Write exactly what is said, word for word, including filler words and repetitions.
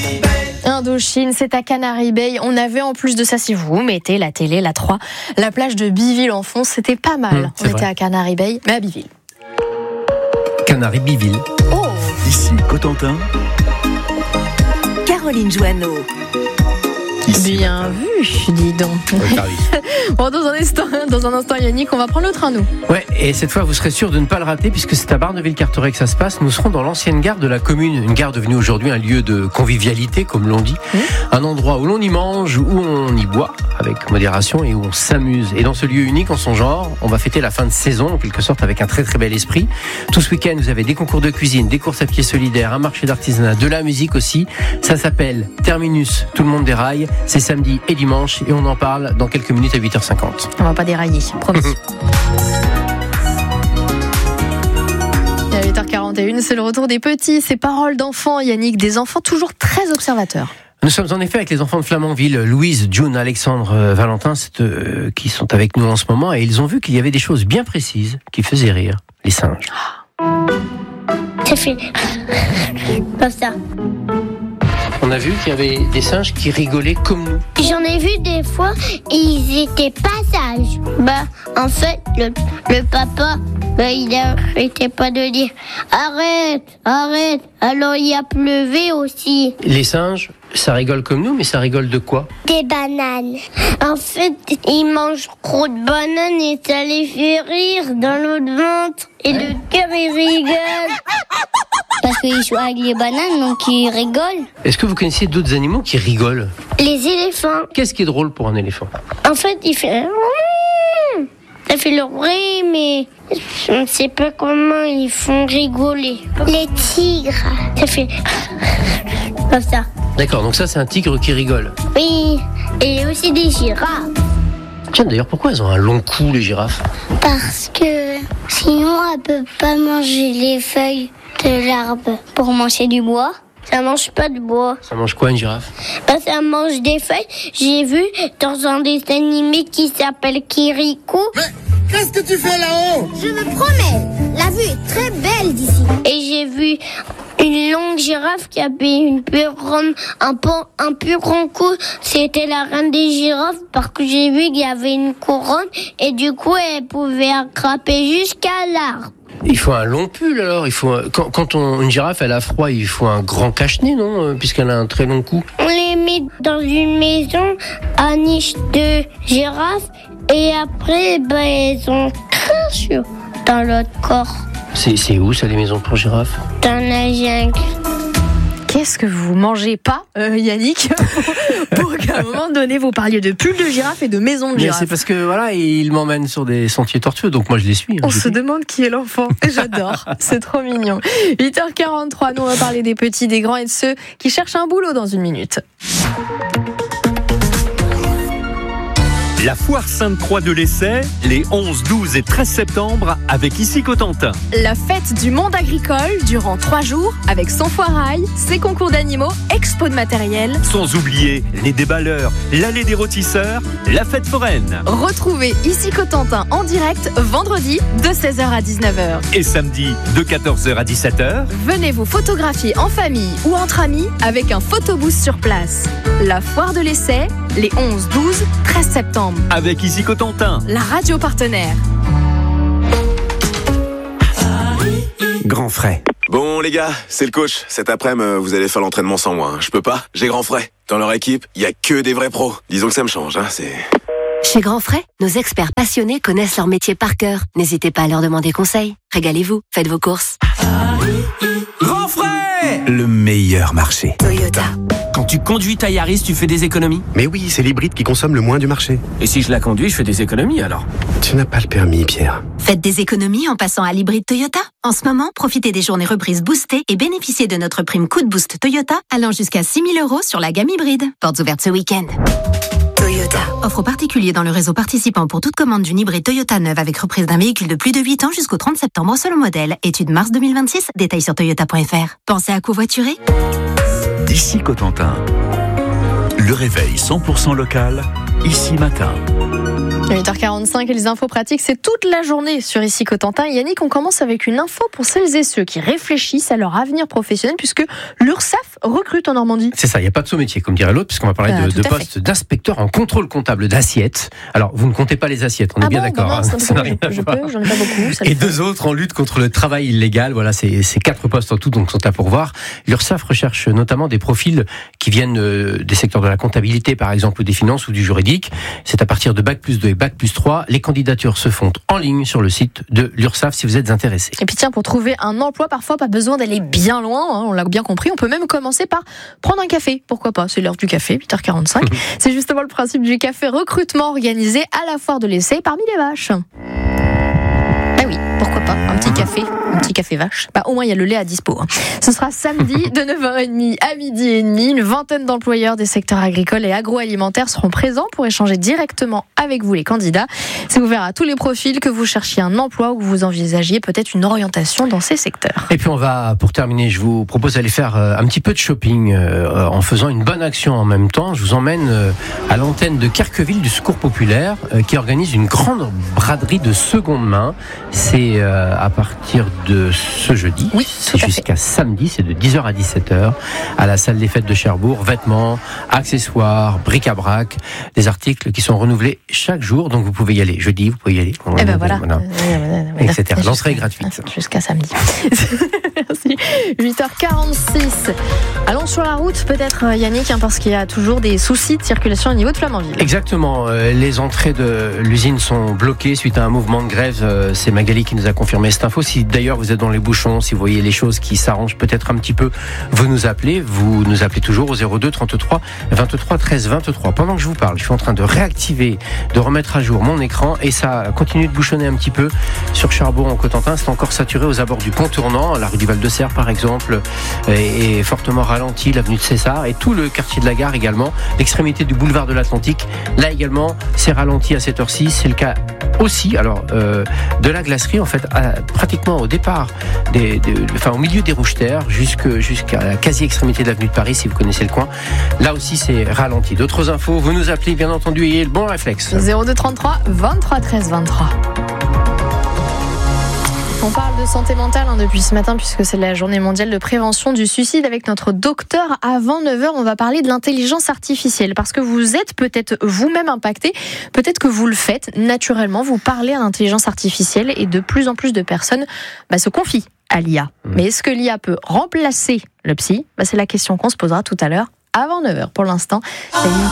Indochine, c'est à Canary Bay. On avait en plus de ça, si vous mettez la télé, la trois, la plage de Biville en fond, c'était pas mal. Mmh, on était vrai. À Canary Bay, mais à Biville. Canary Biville. Oh. Ici Cotentin. Caroline Joanneau. Ici, bien vu, dis donc. Ouais, bon, dans un instant, dans un instant, Yannick, on va prendre le train, nous. Ouais, et cette fois, vous serez sûr de ne pas le rater, puisque c'est à Barneville-Carteret que ça se passe. Nous serons dans l'ancienne gare de la commune, une gare devenue aujourd'hui un lieu de convivialité, comme l'on dit, mmh. un endroit où l'on y mange, où on y boit, avec modération, et où on s'amuse. Et dans ce lieu unique en son genre, on va fêter la fin de saison, en quelque sorte, avec un très très bel esprit. Tout ce week-end, vous avez des concours de cuisine, des courses à pied solidaires, un marché d'artisanat, de la musique aussi. Ça s'appelle Terminus, tout le monde déraille. C'est samedi et dimanche et on en parle dans quelques minutes à huit heures cinquante. On va pas dérailler, promis. Et à huit heures quarante et une, c'est le retour des petits, ces paroles d'enfants, Yannick, des enfants toujours très observateurs. Nous sommes en effet avec les enfants de Flamanville, Louise, June, Alexandre, euh, Valentin, euh, qui sont avec nous en ce moment, et ils ont vu qu'il y avait des choses bien précises qui faisaient rire les singes. Ça fait comme ça. On a vu qu'il y avait des singes qui rigolaient comme nous. J'en ai vu des fois et ils étaient pas sages. Bah, en fait, le, le papa, bah, il n'arrêtait pas de dire arrête, arrête. Alors il a pleuvé aussi. Les singes, ça rigole comme nous, mais ça rigole de quoi? Des bananes. En fait, ils mangent trop de bananes et ça les fait rire dans l'autre ventre. Et le cœur, il rigole. Parce qu'ils jouent avec les bananes, donc ils rigolent. Est-ce que vous connaissez d'autres animaux qui rigolent? Les éléphants. Qu'est-ce qui est drôle pour un éléphant? En fait, il fait... Ça fait le bruit, mais je ne sais pas comment ils font rigoler. Les tigres, ça fait... comme ça. D'accord, donc ça c'est un tigre qui rigole. Oui, et il y a aussi des girafes. Tiens, d'ailleurs, pourquoi elles ont un long cou, les girafes? Parce que sinon, elles ne peuvent pas manger les feuilles de l'arbre. Pour manger du bois, ça mange pas de bois. Ça mange quoi, une girafe? Bah, ça mange des feuilles. J'ai vu dans un dessin animé qui s'appelle Kirikou. Mais qu'est-ce que tu fais là-haut? Je me promets, la vue est très belle d'ici. Et j'ai vu une longue girafe qui avait une plus grande, un, un plus grand cou. C'était la reine des girafes parce que j'ai vu qu'il y avait une couronne et du coup elle pouvait attraper jusqu'à l'arbre. Il faut un long pull alors. Il faut un... quand, quand on, une girafe elle a froid, il faut un grand cache-nez, non? Puisqu'elle a un très long cou. On les met dans une maison à niche de girafe et après ben, elles ont craché dans l'autre corps. C'est, c'est où ça, les maisons pour girafes? Dans la jungle. Qu'est-ce que vous mangez pas, euh, Yannick, pour qu'à un moment donné vous parliez de pull de girafe et de maison de girafe? Mais c'est parce que voilà, il m'emmène sur des sentiers tortueux, donc moi je les suis. Hein, on je se demande qui est l'enfant. J'adore, c'est trop mignon. huit heures quarante-trois, nous on va parler des petits, des grands et de ceux qui cherchent un boulot dans une minute. La foire Sainte-Croix de l'Essai, les onze, douze et treize septembre, avec Ici Cotentin. La fête du monde agricole durant trois jours, avec son foirail, ses concours d'animaux, expo de matériel. Sans oublier les déballeurs, l'allée des rôtisseurs, la fête foraine. Retrouvez Ici Cotentin en direct vendredi de seize heures à dix-neuf heures. Et samedi de quatorze heures à dix-sept heures. Venez vous photographier en famille ou entre amis avec un photobooth sur place. La foire de l'Essai, les onze, douze, treize septembre. Avec Ici Cotentin, la radio partenaire. Grand frais. Bon les gars, c'est le coach. Cet après-midi, vous allez faire l'entraînement sans moi. Je peux pas, j'ai Grand frais. Dans leur équipe, il y a que des vrais pros. Disons que ça me change, hein, c'est... Chez Grand Frais, nos experts passionnés connaissent leur métier par cœur. N'hésitez pas à leur demander conseil. Régalez-vous, faites vos courses. Grand frais, le meilleur marché. Toyota. Quand tu conduis ta Yaris, tu fais des économies? Mais oui, c'est l'hybride qui consomme le moins du marché. Et si je la conduis, je fais des économies alors? Tu n'as pas le permis, Pierre. Faites des économies en passant à l'hybride Toyota. En ce moment, profitez des journées reprises boostées et bénéficiez de notre prime coup de boost Toyota allant jusqu'à six mille euros sur la gamme hybride. Portes ouvertes ce week-end. Toyota. Offre aux particuliers dans le réseau participant pour toute commande d'une hybride Toyota neuve avec reprise d'un véhicule de plus de huit ans jusqu'au trente septembre selon modèle. Étude mars deux mille vingt-six. Détails sur toyota point f r. Pensez à covoiturer? Ici Cotentin. Le réveil cent pour cent local Ici Matin. huit heures quarante-cinq et les infos pratiques, c'est toute la journée sur Ici Cotentin. Yannick, on commence avec une info pour celles et ceux qui réfléchissent à leur avenir professionnel puisque l'URSSAF recrute en Normandie. C'est ça, il n'y a pas de saut-métier comme dirait l'autre puisqu'on va parler Ah, de, de poste d'inspecteur en contrôle comptable d'assiettes. Alors, vous ne comptez pas les assiettes, on est ah bien bon, d'accord. bah non, hein, c'est ça n'a un peu, rien à je, je voir. peux, j'en ai pas beaucoup. Ça Et le fait. deux autres en lutte contre le travail illégal. Voilà, c'est, c'est quatre postes en tout, donc sont à pourvoir. L'URSSAF recherche notamment des profils qui viennent euh, des secteurs de la comptabilité, par exemple, ou des finances ou du juridique. C'est à partir de bac plus deux et bac plus trois. Les candidatures se font en ligne sur le site de l'URSSAF si vous êtes intéressé. Et puis tiens, pour trouver un emploi, parfois pas besoin d'aller bien loin, hein, on l'a bien compris, on peut même commencer par prendre un café. Pourquoi pas, c'est l'heure du café, huit heures quarante-cinq. C'est justement le principe du café recrutement organisé à la foire de l'essai parmi les vaches. Ah oui, pourquoi pas, un petit café, un petit café vache. Bah, au moins, il y a le lait à dispo. Hein. Ce sera samedi de neuf heures trente à midi et demi. Une vingtaine d'employeurs des secteurs agricoles et agroalimentaires seront présents pour échanger directement avec vous, les candidats. C'est ouvert à tous les profils, que vous cherchiez un emploi ou que vous envisagiez peut-être une orientation dans ces secteurs. Et puis on va, pour terminer, je vous propose d'aller faire un petit peu de shopping euh, en faisant une bonne action en même temps. Je vous emmène euh, à l'antenne de Querqueville du Secours Populaire euh, qui organise une grande braderie de seconde main. C'est euh, à partir de ce jeudi, oui, c'est jusqu'à samedi, c'est de dix heures à dix-sept heures à la salle des fêtes de Cherbourg. Vêtements, accessoires, bric-à-brac, des articles qui sont renouvelés chaque jour. Donc vous pouvez y aller jeudi, vous pouvez y aller. Et ben voilà, voilà. et cetera. L'entrée est gratuite. Jusqu'à samedi. Merci. huit heures quarante-six. Allons sur la route, peut-être Yannick, hein, parce qu'il y a toujours des soucis de circulation au niveau de Flamanville. Exactement. Euh, les entrées de l'usine sont bloquées suite à un mouvement de grève. Euh, c'est Magali qui nous a confirmé cette info. Si d'ailleurs vous êtes dans les bouchons, si vous voyez les choses qui s'arrangent peut-être un petit peu, vous nous appelez. Vous nous appelez toujours au zéro deux trente-trois vingt-trois treize vingt-trois. Pendant que je vous parle, je suis en train de réactiver, de remettre à jour mon écran et ça continue de bouchonner un petit peu sur Cherbourg en Cotentin. C'est encore saturé aux abords du pont tournant, la rue du Val-de-Serre par exemple, est fortement ralenti, l'avenue de César et tout le quartier de la Gare également. L'extrémité du boulevard de l'Atlantique, là également, c'est ralenti à cette heure-ci. C'est le cas aussi, alors euh, de la glacerie en fait, à, pratiquement au départ, des, des, enfin au milieu des Rouges-Terres, jusque, jusqu'à la quasi-extrémité de l'avenue de Paris, si vous connaissez le coin. Là aussi, c'est ralenti. D'autres infos, vous nous appelez bien entendu, ayez le bon réflexe. zéro deux trente-trois vingt-trois treize vingt-trois. On parle de santé mentale hein, depuis ce matin puisque c'est la journée mondiale de prévention du suicide avec notre docteur. Avant neuf heures, on va parler de l'intelligence artificielle parce que vous êtes peut-être vous-même impacté, peut-être que vous le faites naturellement, vous parlez à l'intelligence artificielle et de plus en plus de personnes bah, se confient à l'I A. Mmh. Mais est-ce que l'I A peut remplacer le psy ? bah, C'est la question qu'on se posera tout à l'heure avant neuf heures. Pour l'instant, c'est une